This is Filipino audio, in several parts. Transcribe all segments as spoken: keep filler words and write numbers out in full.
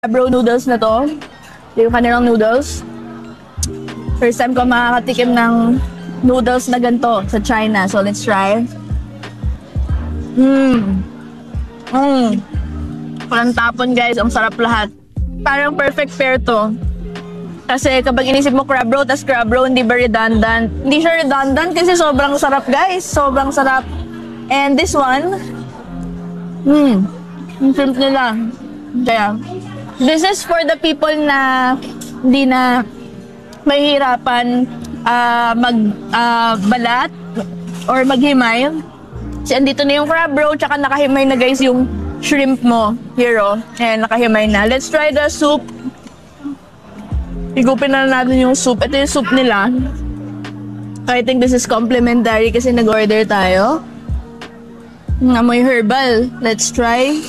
Bro noodles na to. Yung kanilang noodles. First time ko makakatikim ng noodles na ganito sa China. So, let's try. Mmm. Mmm. Walang tapon, guys. Ang sarap lahat. Parang perfect pair to. Kasi kapag inisip mo crab roll, tas crab roll, hindi ba redundant? Hindi siya redundant kasi sobrang sarap, guys. Sobrang sarap. And this one, mmm. Yung shrimp nila. Kaya, this is for the people na hindi na mahihirapan uh, mag uh, balat or maghimay. Kasi andito na yung crab roll, tsaka nakahimay na, guys, yung shrimp mo. Here, oh. Ayan, nakahimay na. Let's try the soup. Higupin na natin yung soup. Ito yung soup nila. I think this is complimentary kasi nag-order tayo. Amoy herbal. Let's try.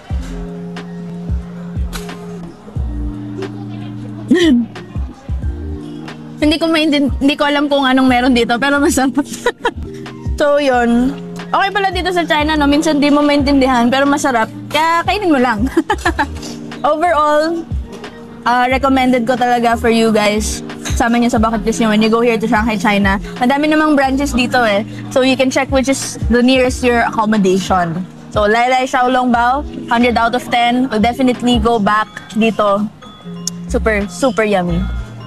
Hindi ko maintin, hindi ko alam kung anong meron dito, pero masarap. So, yun. Okay pala dito sa China, no? Minsan di mo maintindihan, pero masarap. Kaya kainin mo lang. Overall, uh, recommended ko talaga for you guys. Sama niyo sa bucket list niyo when you go here to Shanghai, China. Madami namang branches dito eh. So, you can check which is the nearest your accommodation. So, Lai Lai Xiaolong Bao, one hundred out of ten. Will definitely go back dito. Super, super yummy.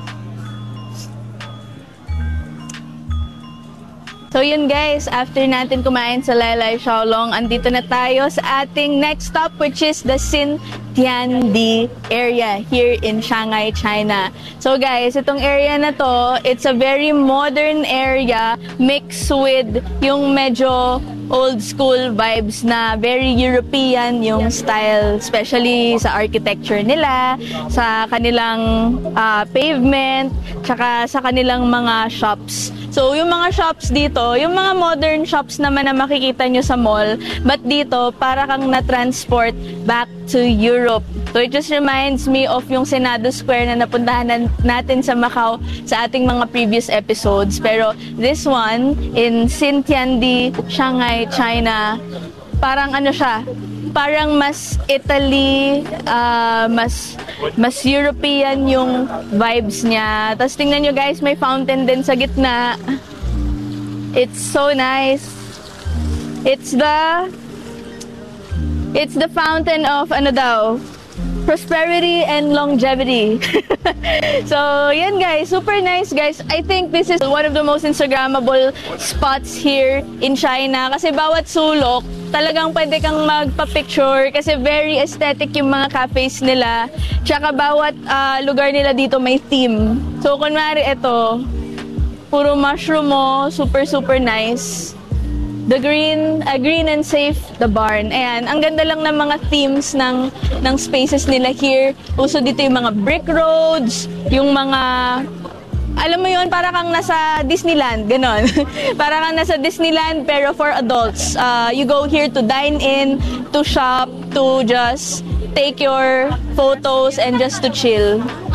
So yun, guys, after natin kumain sa Lai Lai Xiaolong, andito na tayo sa ating next stop, which is the Xintiandi area here in Shanghai, China. So guys, itong area na to, it's a very modern area mixed with yung medyo old school vibes na very European yung style, especially sa architecture nila, sa kanilang uh, pavement, tsaka sa kanilang mga shops. So, yung mga shops dito, yung mga modern shops naman na makikita nyo sa mall, but dito, para kang na-transport back to Europe. So, it just reminds me of yung Senado Square na napuntahan natin sa Macau sa ating mga previous episodes. Pero, this one, in Xintiandi, Shanghai, China, parang ano siya, parang mas Italy, uh, mas mas European yung vibes niya. Tapos tingnan nyo, guys, may fountain din sa gitna. It's so nice. It's the It's the fountain of ano daw? Prosperity and longevity. So, yan, guys. Super nice, guys. I think this is one of the most Instagrammable spots here in China. Kasi bawat sulok, talagang pwede kang magpa-picture kasi very aesthetic yung mga cafes nila. Tsaka bawat uh, lugar nila dito may theme. So, kunwari ito, puro mushroom mo, super, super nice. The green, uh, green and safe, the barn. Ayan, ang ganda lang ng mga themes ng, ng spaces nila here. Uso dito yung mga brick roads, yung mga, alam mo yun, para kang nasa Disneyland, ganon. Para kang nasa Disneyland, pero for adults. Uh, you go here to dine in, to shop, to just take your photos, and just to chill.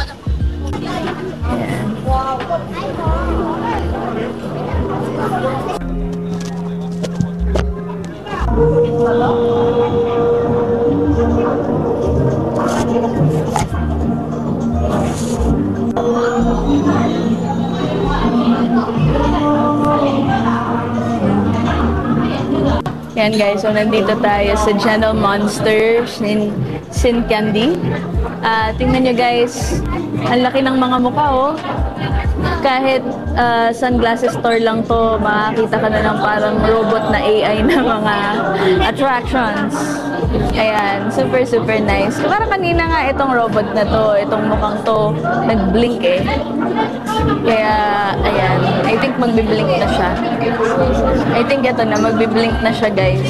Ayan. Yan, guys, so nandito tayo sa Gentle Monster in Xintiandi. Uh, tingnan nyo, guys, ang laki ng mga mukha, oh. Kahit uh, sunglasses store lang to, makakita ka na ng parang robot na A I na mga attractions. Ayan, super super nice. Parang kanina nga itong robot na to, itong mukhang to, nag-blink eh. Kaya, ayan, I think magbi-blink na siya. I think ito na, magbi-blink na siya, guys.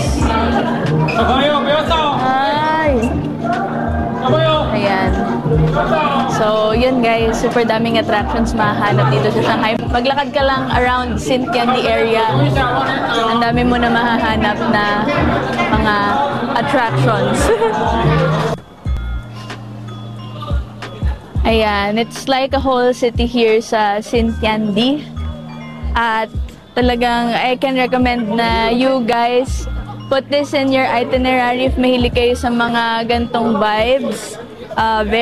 Ay! Ayan. So, yun, guys, super daming attractions mahanap dito sa Shanghai. Maglakad ka lang around Xintiandi area, ang dami mo na mahahanap na mga attractions. Ayan, it's like a whole city here sa Xintiandi. At talagang I can recommend na you guys put this in your itinerary if mahilig kayo sa mga gantong vibes. uh, very